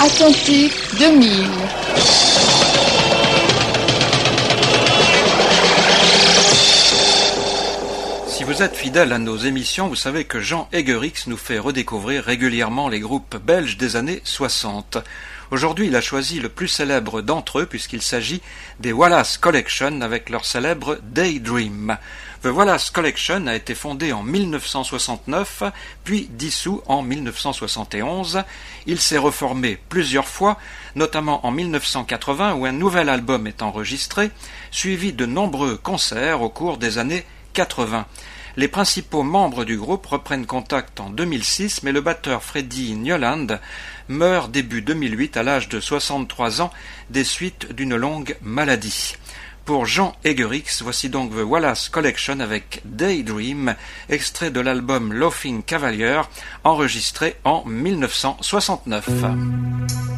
Attentif 2000. Si vous êtes fidèle à nos émissions, vous savez que Jean Egerix nous fait redécouvrir régulièrement les groupes belges des années 60. Aujourd'hui, il a choisi le plus célèbre d'entre eux puisqu'il s'agit des Wallace Collection avec leur célèbre Daydream. The Wallace Collection a été fondé en 1969, puis dissous en 1971. Il s'est reformé plusieurs fois, notamment en 1980 où un nouvel album est enregistré, suivi de nombreux concerts au cours des années 80. Les principaux membres du groupe reprennent contact en 2006, mais le batteur Freddie Newland meurt début 2008 à l'âge de 63 ans des suites d'une longue maladie. Pour Jean Egerix, voici donc The Wallace Collection avec Daydream, extrait de l'album Laughing Cavalier, enregistré en 1969.